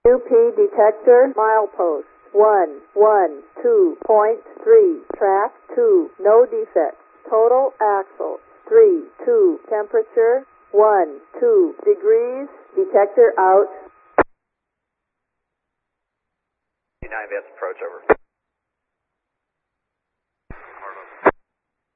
UP detector, milepost 112.3, track 2, no defects. Total axle 3-2, temperature 1-2 degrees, detector out. United Advance approach over.